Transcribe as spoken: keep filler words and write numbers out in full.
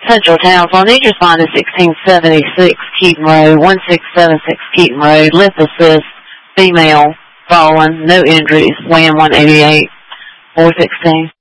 Central Towns. I need your sign is sixteen seventy-six Keaton Road, one six seven six Keaton Road, lip assist, female, fallen, no injuries, W A M one eighty-eight, four sixteen.